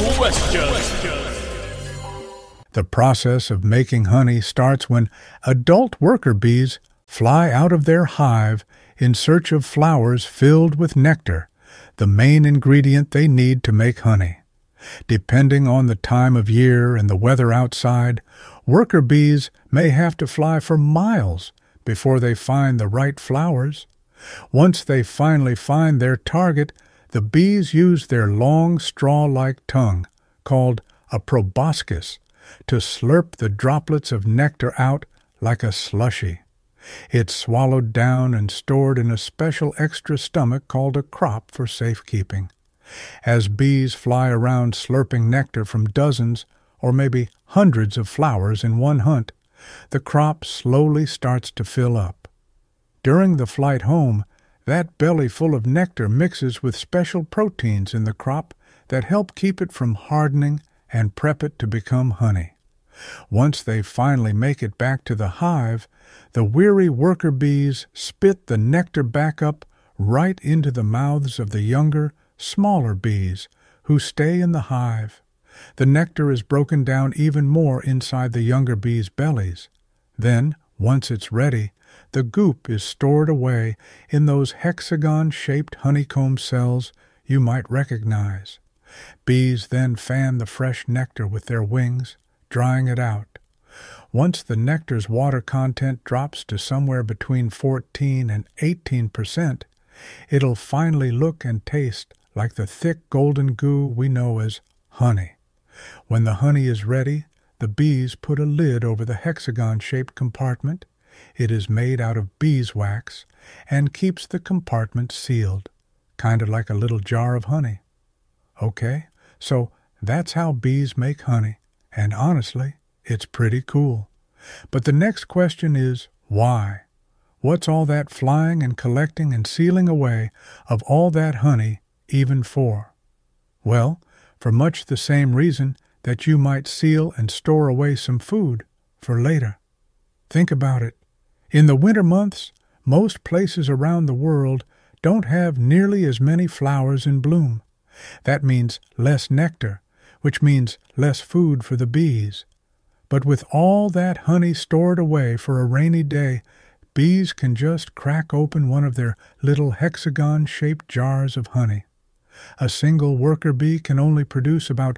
question. The process of making honey starts when adult worker bees fly out of their hive in search of flowers filled with nectar, the main ingredient they need to make honey. Depending on the time of year and the weather outside, worker bees may have to fly for miles before they find the right flowers. Once they finally find their target, the bees use their long straw-like tongue, called a proboscis, to slurp the droplets of nectar out like a slushy. It's swallowed down and stored in a special extra stomach called a crop for safekeeping. As bees fly around slurping nectar from dozens or maybe hundreds of flowers in one hunt, the crop slowly starts to fill up. During the flight home, that belly full of nectar mixes with special proteins in the crop that help keep it from hardening and prep it to become honey. Once they finally make it back to the hive, the weary worker bees spit the nectar back up right into the mouths of the younger, smaller bees who stay in the hive. The nectar is broken down even more inside the younger bees' bellies. Then, once it's ready, the goop is stored away in those hexagon-shaped honeycomb cells you might recognize. Bees then fan the fresh nectar with their wings, drying it out. Once the nectar's water content drops to somewhere between 14 and 18%, it'll finally look and taste like the thick golden goo we know as honey. When the honey is ready, the bees put a lid over the hexagon-shaped compartment. It is made out of beeswax and keeps the compartment sealed, kind of like a little jar of honey. Okay, so that's how bees make honey, and honestly, it's pretty cool. But the next question is, why? What's all that flying and collecting and sealing away of all that honey even for? Well, for much the same reason that you might seal and store away some food for later. Think about it. In the winter months, most places around the world don't have nearly as many flowers in bloom. That means less nectar, which means less food for the bees. But with all that honey stored away for a rainy day, bees can just crack open one of their little hexagon-shaped jars of honey. A single worker bee can only produce about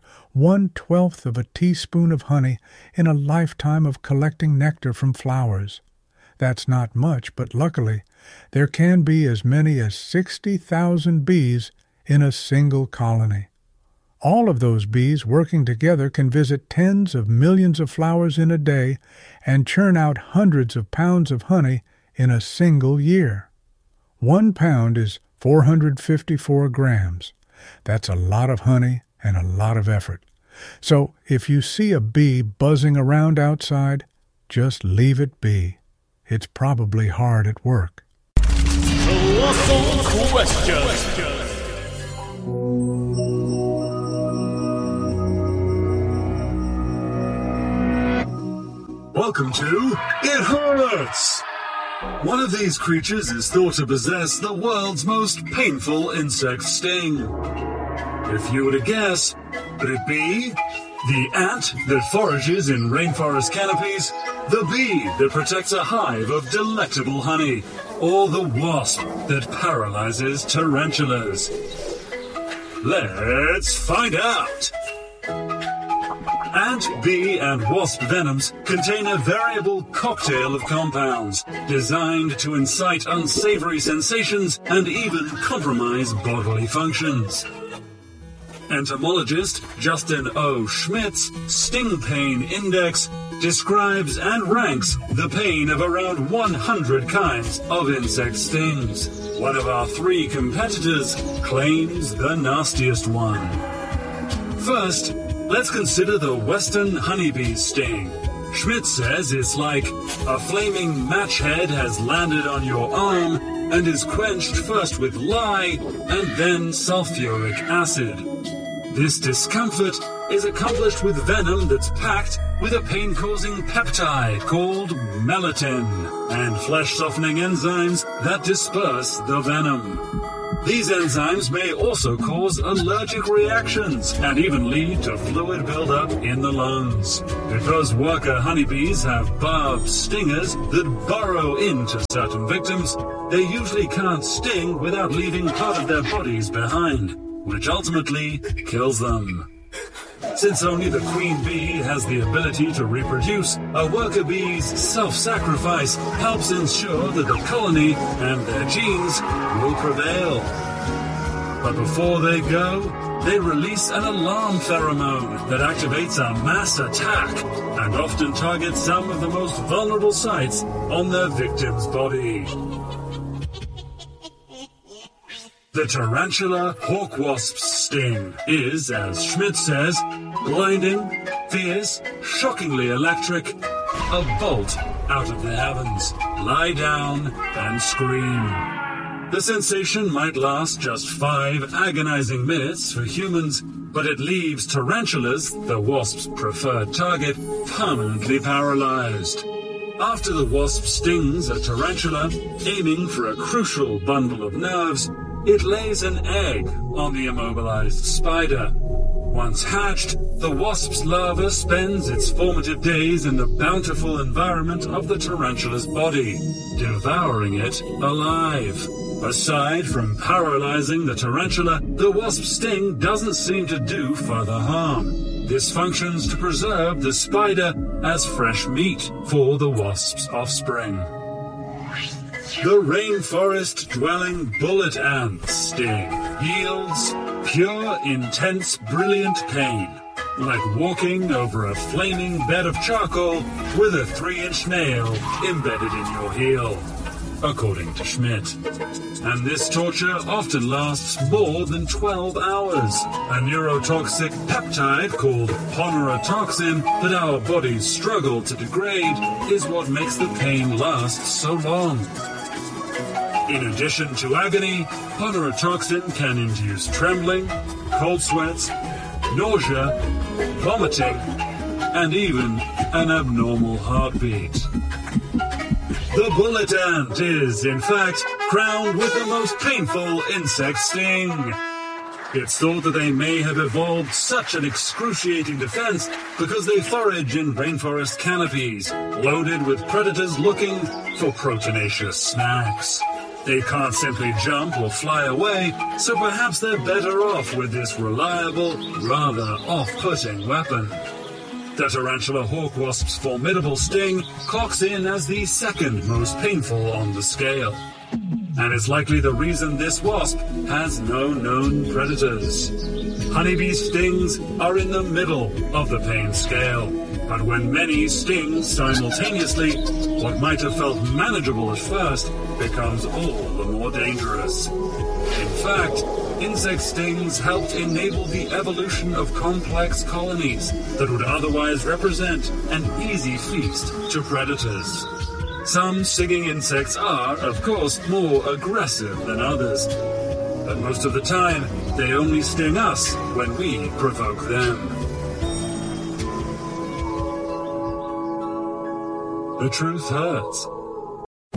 1/12 of a teaspoon of honey in a lifetime of collecting nectar from flowers. That's not much, but luckily, there can be as many as 60,000 bees in a single colony. All of those bees working together can visit tens of millions of flowers in a day and churn out hundreds of pounds of honey in a single year. 1 pound is 454 grams. That's a lot of honey and a lot of effort. So if you see a bee buzzing around outside, just leave it be. It's probably hard at work. Colossal question. Welcome to It Hurts! One of these creatures is thought to possess the world's most painful insect sting. If you were to guess, would it be the ant that forages in rainforest canopies, the bee that protects a hive of delectable honey, or the wasp that paralyzes tarantulas? Let's find out! Ant, bee, and wasp venoms contain a variable cocktail of compounds designed to incite unsavory sensations and even compromise bodily functions. Entomologist Justin O. Schmidt's Sting Pain Index describes and ranks the pain of around 100 kinds of insect stings. One of our 3 competitors claims the nastiest one. First, let's consider the western honeybee's sting. Schmidt says it's like a flaming match head has landed on your arm and is quenched first with lye and then sulfuric acid. This discomfort is accomplished with venom that's packed with a pain-causing peptide called melittin and flesh-softening enzymes that disperse the venom. These enzymes may also cause allergic reactions and even lead to fluid buildup in the lungs. Because worker honeybees have barbed stingers that burrow into certain victims, they usually can't sting without leaving part of their bodies behind, which ultimately kills them. Since only the queen bee has the ability to reproduce, a worker bee's self-sacrifice helps ensure that the colony and their genes will prevail. But before they go, they release an alarm pheromone that activates a mass attack and often targets some of the most vulnerable sites on their victim's body. The tarantula hawk wasp's sting is, as Schmidt says, blinding, fierce, shockingly electric, a bolt out of the heavens. Lie down and scream. The sensation might last just 5 agonizing minutes for humans, but it leaves tarantulas, the wasp's preferred target, permanently paralyzed. After the wasp stings a tarantula, aiming for a crucial bundle of nerves, it lays an egg on the immobilized spider. Once hatched, the wasp's larva spends its formative days in the bountiful environment of the tarantula's body, devouring it alive. Aside from paralyzing the tarantula, the wasp's sting doesn't seem to do further harm. This functions to preserve the spider as fresh meat for the wasp's offspring. The rainforest-dwelling bullet ant's sting yields pure, intense, brilliant pain, like walking over a flaming bed of charcoal with a 3-inch nail embedded in your heel, according to Schmidt. And this torture often lasts more than 12 hours. A neurotoxic peptide called ponerotoxin that our bodies struggle to degrade is what makes the pain last so long. In addition to agony, ponerotoxin can induce trembling, cold sweats, nausea, vomiting, and even an abnormal heartbeat. The bullet ant is, in fact, crowned with the most painful insect sting. It's thought that they may have evolved such an excruciating defense because they forage in rainforest canopies, loaded with predators looking for proteinaceous snacks. They can't simply jump or fly away, so perhaps they're better off with this reliable, rather off-putting weapon. The tarantula hawk wasp's formidable sting clocks in as the second most painful on the scale. And it's likely the reason this wasp has no known predators. Honeybee stings are in the middle of the pain scale, but when many sting simultaneously, what might have felt manageable at first becomes all the more dangerous. In fact, insect stings helped enable the evolution of complex colonies that would otherwise represent an easy feast to predators. Some stinging insects are, of course, more aggressive than others, but most of the time, they only sting us when we provoke them. The truth hurts.